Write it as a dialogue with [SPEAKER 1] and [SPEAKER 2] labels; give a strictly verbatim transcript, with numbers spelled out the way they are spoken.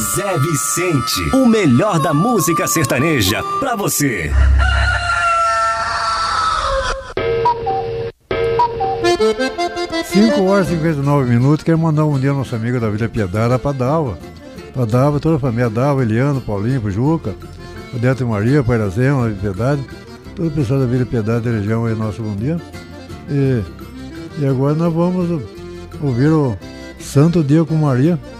[SPEAKER 1] Zé Vicente, o melhor da música sertaneja pra você.
[SPEAKER 2] cinco horas e cinquenta e nove minutos. Quero mandar um dia a nossa amiga da Vila Piedade, pra Dalva. Pra Dalva, toda a família Dalva, Eliano, Paulinho, pro Juca, o Deto e Maria, Pai Irazema, Vila Piedade. Todo o pessoal da Vila Piedade da região aí, nosso bom dia. E, e agora nós vamos ouvir o Santo Dia com Maria.